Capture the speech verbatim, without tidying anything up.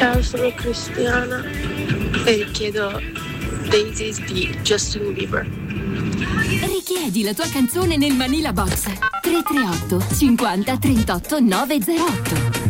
Ciao, sono Cristiana e chiedo Daisies di Justin Bieber. Richiedi la tua canzone nel Manila Box tre tre otto cinquanta trentotto novecentotto.